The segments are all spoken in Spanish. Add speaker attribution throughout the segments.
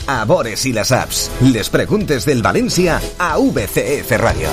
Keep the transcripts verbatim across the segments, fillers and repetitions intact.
Speaker 1: a Bores y las apps. Les preguntes del Valencia a V C F Radio.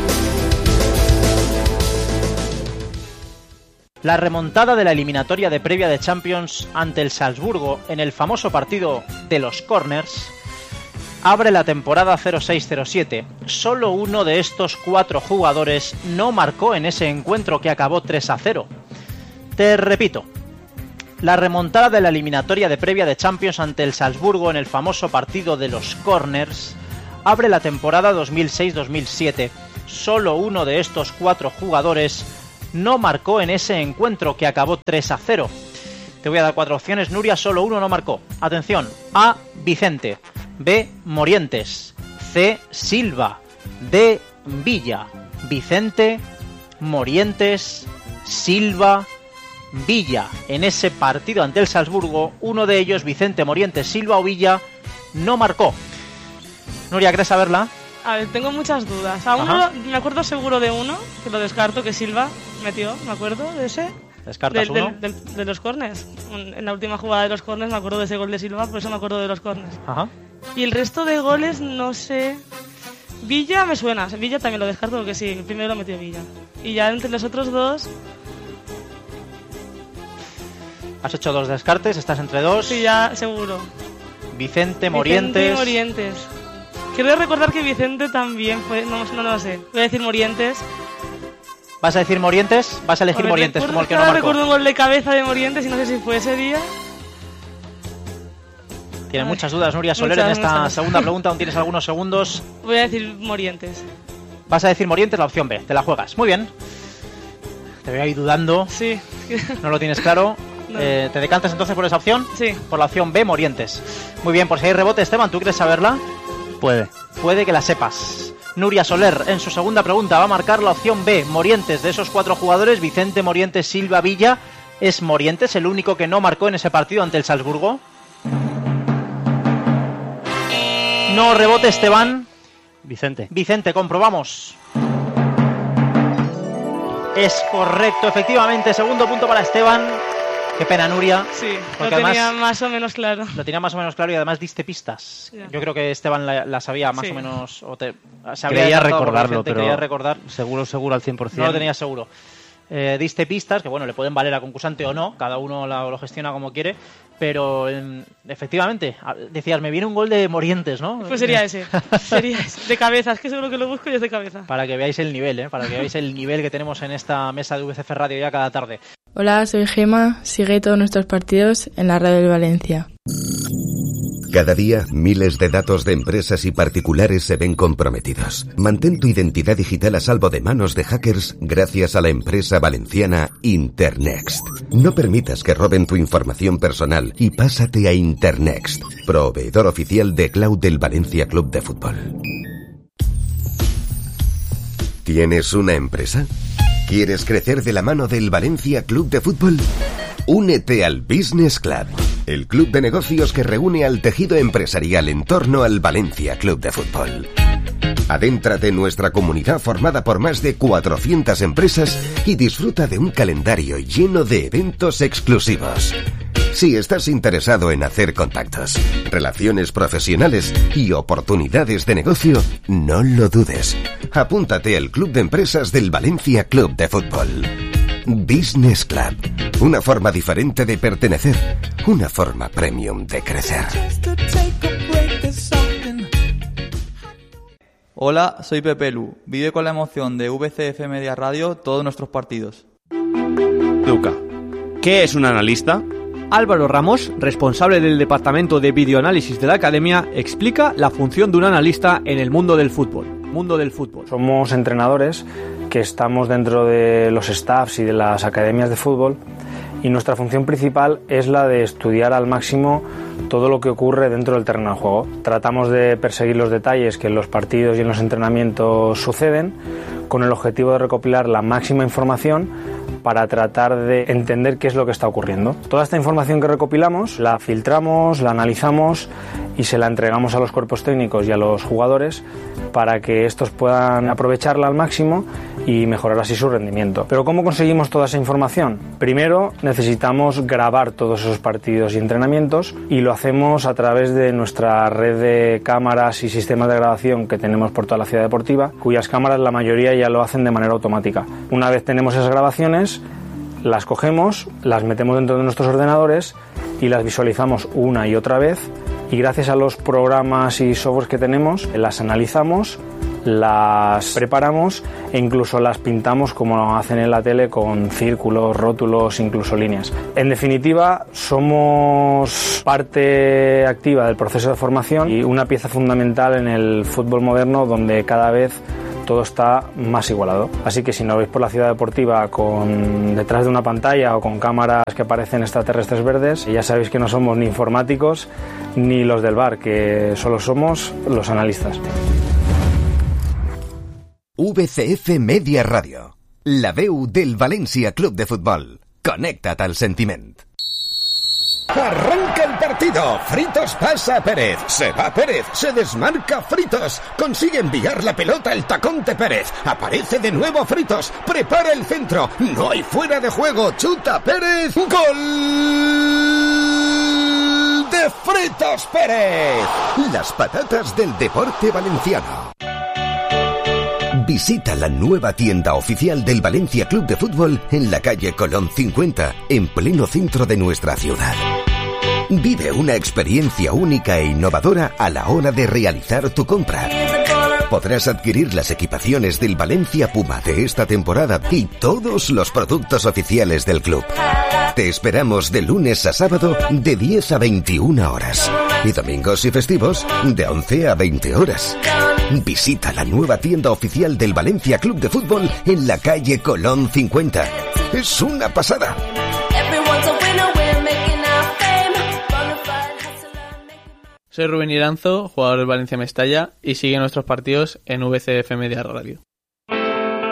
Speaker 2: La remontada de la eliminatoria de previa de Champions ante el Salzburgo en el famoso partido de los corners abre la temporada cero seis cero siete. Solo uno de estos cuatro jugadores no marcó en ese encuentro que acabó tres a cero. Te repito, la remontada de la eliminatoria de previa de Champions ante el Salzburgo en el famoso partido de los corners abre la temporada dos mil seis dos mil siete. Solo uno de estos cuatro jugadores no marcó en ese encuentro que acabó tres a cero. Te voy a dar cuatro opciones, Nuria, solo uno no marcó. Atención: A. Vicente, B. Morientes, C. Silva, D. Villa. Vicente, Morientes, Silva, Villa. En ese partido ante el Salzburgo, uno de ellos, Vicente, Morientes, Silva o Villa, no marcó. Nuria, ¿quieres saberla?
Speaker 3: A ver, tengo muchas dudas. A uno, me acuerdo seguro de uno, que lo descarto, que Silva metió, me acuerdo de ese.
Speaker 2: ¿Descartas
Speaker 3: de,
Speaker 2: uno?
Speaker 3: De, de, de los corners. En la última jugada de los corners me acuerdo de ese gol de Silva, por eso me acuerdo de los corners.
Speaker 2: Ajá.
Speaker 3: Y el resto de goles, no sé. Villa me suena, Villa también lo descarto porque sí, el primero lo metió Villa. Y ya entre los otros dos...
Speaker 2: Has hecho dos descartes, estás entre dos.
Speaker 3: Sí, ya, seguro.
Speaker 2: Vicente, Morientes...
Speaker 3: Vicente, Morientes. Quiero recordar que Vicente también fue... No, no, no lo sé. Voy a decir Morientes.
Speaker 2: ¿Vas a decir Morientes? ¿Vas a elegir
Speaker 3: ver,
Speaker 2: Morientes
Speaker 3: recuerdo,
Speaker 2: como el que no marcó?
Speaker 3: Recuerdo un gol de cabeza de Morientes y no sé si fue ese día.
Speaker 2: Tiene muchas dudas, Nuria Soler,
Speaker 3: muchas,
Speaker 2: en esta
Speaker 3: muchas.
Speaker 2: segunda pregunta. Aún tienes algunos segundos.
Speaker 3: Voy a decir Morientes.
Speaker 2: Vas a decir Morientes, la opción B. Te la juegas. Muy bien. Te veo ahí dudando.
Speaker 3: Sí.
Speaker 2: No lo tienes claro.
Speaker 3: No.
Speaker 2: Eh, ¿Te decantas entonces por esa opción?
Speaker 3: Sí.
Speaker 2: Por la opción B, Morientes. Muy bien, por si hay rebote, Esteban, ¿tú quieres saberla?
Speaker 4: Puede.
Speaker 2: Puede que la sepas. Nuria Soler, en su segunda pregunta, va a marcar la opción B, Morientes. De esos cuatro jugadores, Vicente, Morientes, Silva, Villa, ¿es Morientes el único que no marcó en ese partido ante el Salzburgo? No, rebote, Esteban.
Speaker 4: Vicente.
Speaker 2: Vicente, comprobamos. Es correcto, efectivamente. Segundo punto para Esteban. Qué pena, Nuria.
Speaker 3: Sí,
Speaker 2: porque
Speaker 3: lo tenía
Speaker 2: además,
Speaker 3: más o menos claro.
Speaker 2: Lo tenía más o menos claro y además diste pistas.
Speaker 3: Ya.
Speaker 2: Yo creo que Esteban la, la sabía más
Speaker 3: Sí.
Speaker 2: o menos. O te, se habría
Speaker 4: Creía
Speaker 2: adelantado por la
Speaker 4: recordarlo,
Speaker 2: gente,
Speaker 4: pero
Speaker 2: creía recordar.
Speaker 4: seguro, seguro al cien por ciento.
Speaker 2: No lo tenía seguro. Eh, diste pistas que, bueno, le pueden valer a concursante o no. Cada uno la, lo gestiona como quiere. Pero eh, efectivamente, decías, me viene un gol de Morientes, ¿no?
Speaker 3: Pues sería ese. Sería ese. De cabeza, es que seguro que lo busco y es de cabeza.
Speaker 2: Para que veáis el nivel, ¿eh? Para que veáis el nivel que tenemos en esta mesa de V C F Radio ya cada tarde.
Speaker 5: Hola, soy Gema. Sigue todos nuestros partidos en la radio del Valencia.
Speaker 1: Cada día, miles de datos de empresas y particulares se ven comprometidos. Mantén tu identidad digital a salvo de manos de hackers gracias a la empresa valenciana Internext. No permitas que roben tu información personal y pásate a Internext, proveedor oficial de cloud del Valencia Club de Fútbol. ¿Tienes una empresa? ¿Quieres crecer de la mano del Valencia Club de Fútbol? Únete al Business Club, el club de negocios que reúne al tejido empresarial en torno al Valencia Club de Fútbol. Adéntrate en nuestra comunidad formada por más de cuatrocientas empresas y disfruta de un calendario lleno de eventos exclusivos. Si estás interesado en hacer contactos, relaciones profesionales y oportunidades de negocio, no lo dudes. Apúntate al Club de Empresas del Valencia Club de Fútbol. Business Club, una forma diferente de pertenecer, una forma premium de crecer.
Speaker 6: Hola, soy Pepe Lu. Vive con la emoción de V C F Media Radio todos nuestros partidos.
Speaker 7: Luca, ¿qué es un analista?
Speaker 8: Álvaro Ramos, responsable del departamento de videoanálisis de la Academia, explica la función de un analista en el mundo del fútbol. Mundo del fútbol.
Speaker 9: Somos entrenadores que estamos dentro de los staffs y de las academias de fútbol y nuestra función principal es la de estudiar al máximo todo lo que ocurre dentro del terreno de juego. Tratamos de perseguir los detalles que en los partidos y en los entrenamientos suceden con el objetivo de recopilar la máxima información para tratar de entender qué es lo que está ocurriendo. Toda esta información que recopilamos la filtramos, la analizamos y se la entregamos a los cuerpos técnicos y a los jugadores para que estos puedan aprovecharla al máximo y mejorar así su rendimiento. Pero ¿cómo conseguimos toda esa información? Primero necesitamos grabar todos esos partidos y entrenamientos y lo hacemos a través de nuestra red de cámaras y sistemas de grabación que tenemos por toda la ciudad deportiva, cuyas cámaras la mayoría ya lo hacen de manera automática. Una vez tenemos esas grabaciones, las cogemos, las metemos dentro de nuestros ordenadores y las visualizamos una y otra vez, y gracias a los programas y softwares que tenemos las analizamos, las preparamos e incluso las pintamos como hacen en la tele con círculos, rótulos, incluso líneas. En definitiva, somos parte activa del proceso de formación y una pieza fundamental en el fútbol moderno, donde cada vez todo está más igualado. Así que si nos veis por la ciudad deportiva con detrás de una pantalla o con cámaras que parecen extraterrestres verdes, ya sabéis que no somos ni informáticos ni los del bar, que solo somos los analistas.
Speaker 1: V C F Media Radio, la veu del València Club de Futbol. Connecta't al sentiment. Arranca el partido. Fritos pasa a Pérez. Se va Pérez. Se desmarca Fritos. Consigue enviar la pelota al tacón de Pérez. Aparece de nuevo Fritos. Prepara el centro. No hay fuera de juego. Chuta Pérez. ¡Gol de Fritos Pérez! Las patatas del deporte valenciano. Visita la nueva tienda oficial del València Club de Fútbol en la calle Colón cincuenta, en pleno centro de nuestra ciudad. Vive una experiencia única e innovadora a la hora de realizar tu compra. Podrás adquirir las equipaciones del Valencia Puma de esta temporada y todos los productos oficiales del club. Te esperamos de lunes a sábado de diez a veintiuna horas y domingos y festivos de once a veinte horas. Visita la nueva tienda oficial del València Club de Fútbol en la calle Colón cincuenta. Es una pasada.
Speaker 10: Soy Rubén Iranzo, jugador del Valencia Mestalla, y sigue nuestros partidos en V C F Media Radio.